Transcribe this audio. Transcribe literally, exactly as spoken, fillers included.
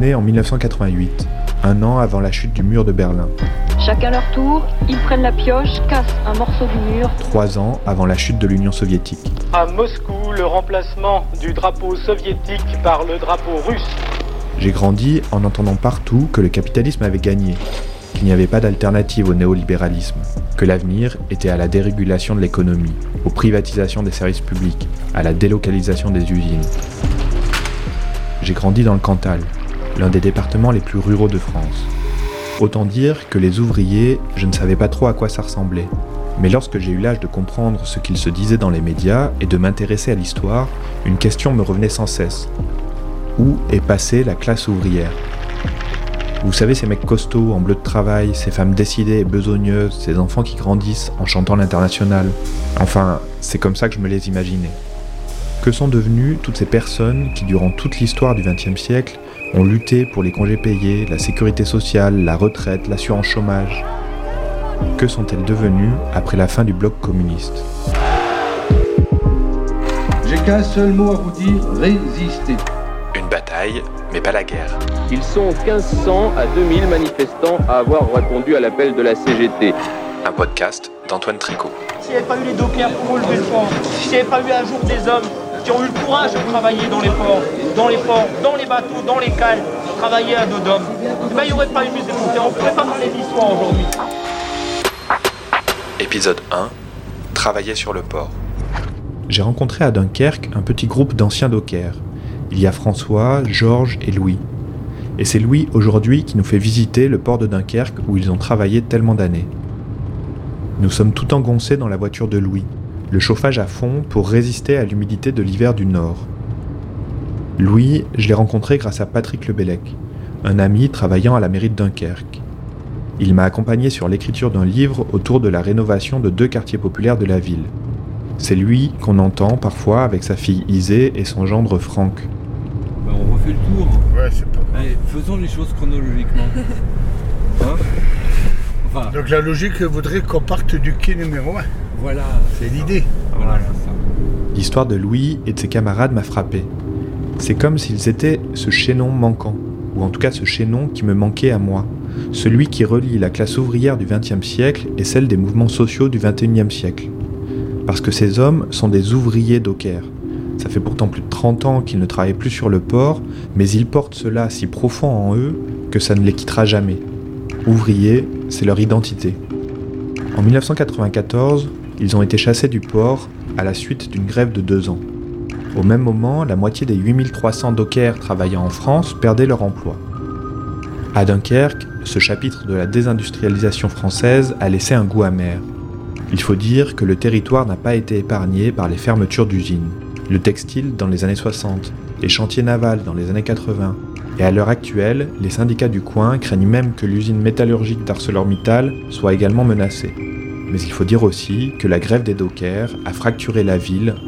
né en dix-neuf cent quatre-vingt-huit, un an avant la chute du mur de Berlin. Chacun leur tour, ils prennent la pioche, cassent un morceau du mur. Trois ans avant la chute de l'Union soviétique. À Moscou, le remplacement du drapeau soviétique par le drapeau russe. J'ai grandi en entendant partout que le capitalisme avait gagné, qu'il n'y avait pas d'alternative au néolibéralisme, que l'avenir était à la dérégulation de l'économie, aux privatisations des services publics, à la délocalisation des usines. J'ai grandi dans le Cantal, l'un des départements les plus ruraux de France. Autant dire que les ouvriers, je ne savais pas trop à quoi ça ressemblait. Mais lorsque j'ai eu l'âge de comprendre ce qu'il se disait dans les médias et de m'intéresser à l'histoire, une question me revenait sans cesse. Où est passée la classe ouvrière ? Vous savez, ces mecs costauds en bleu de travail, ces femmes décidées et besogneuses, ces enfants qui grandissent en chantant l'Internationale. Enfin, c'est comme ça que je me les imaginais. Que sont devenues toutes ces personnes qui, durant toute l'histoire du vingtième siècle, ont lutté pour les congés payés, la sécurité sociale, la retraite, l'assurance chômage ? Que sont-elles devenues après la fin du bloc communiste ? J'ai qu'un seul mot à vous dire, résister. Une bataille, mais pas la guerre. Ils sont quinze cents à deux mille manifestants à avoir répondu à l'appel de la C G T. Un podcast d'Antoine Tricot. S'il n'y avait pas eu les dockers pour relever le port, s'il n'y avait pas eu un jour des hommes qui ont eu le courage de travailler dans les ports, dans les ports, dans les bateaux, dans les cales, travailler à dos d'hommes, eh ben, il n'y aurait pas eu musée mondial, on ne pourrait pas parler d'histoire aujourd'hui. Épisode un. Travailler sur le port. J'ai rencontré à Dunkerque un petit groupe d'anciens dockers. Il y a François, Georges et Louis. Et c'est Louis aujourd'hui qui nous fait visiter le port de Dunkerque où ils ont travaillé tellement d'années. Nous sommes tout engoncés dans la voiture de Louis, le chauffage à fond pour résister à l'humidité de l'hiver du Nord. Louis, je l'ai rencontré grâce à Patrick Lebellec, un ami travaillant à la mairie de Dunkerque. Il m'a accompagné sur l'écriture d'un livre autour de la rénovation de deux quartiers populaires de la ville. C'est lui qu'on entend parfois avec sa fille Isée et son gendre Franck. Ben on refait le tour. Ouais, c'est pas grave. Allez, faisons les choses chronologiquement. Hein enfin, Donc la logique voudrait qu'on parte du quai numéro un. Voilà. C'est l'idée. Voilà, c'est ça. L'histoire de Louis et de ses camarades m'a frappé. C'est comme s'ils étaient ce chaînon manquant, ou en tout cas ce chaînon qui me manquait à moi, celui qui relie la classe ouvrière du vingtième siècle et celle des mouvements sociaux du vingt et unième siècle. Parce que ces hommes sont des ouvriers dockers. Ça fait pourtant plus de trente ans qu'ils ne travaillent plus sur le port, mais ils portent cela si profond en eux que ça ne les quittera jamais. Ouvriers, c'est leur identité. En dix-neuf cent quatre-vingt-quatorze, ils ont été chassés du port à la suite d'une grève de deux ans. Au même moment, la moitié des huit mille trois cents dockers travaillant en France perdaient leur emploi. À Dunkerque, ce chapitre de la désindustrialisation française a laissé un goût amer. Il faut dire que le territoire n'a pas été épargné par les fermetures d'usines. Le textile dans les années soixante, les chantiers navals dans les années quatre-vingts, et à l'heure actuelle, les syndicats du coin craignent même que l'usine métallurgique d'ArcelorMittal soit également menacée. Mais il faut dire aussi que la grève des dockers a fracturé la ville